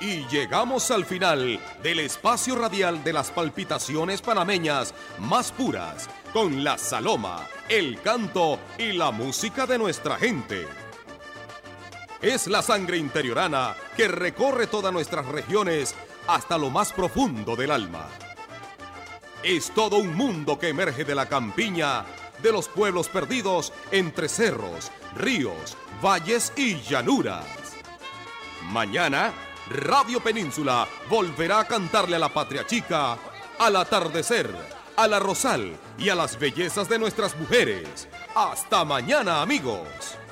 Y llegamos al final del espacio radial de las palpitaciones panameñas más puras, con la saloma, el canto y la música de nuestra gente. Es la sangre interiorana que recorre todas nuestras regiones hasta lo más profundo del alma. Es todo un mundo que emerge de la campiña, de los pueblos perdidos entre cerros, ríos, valles y llanuras. Mañana, Radio Península volverá a cantarle a la patria chica, al atardecer, al arrozal y a las bellezas de nuestras mujeres. ¡Hasta mañana, amigos!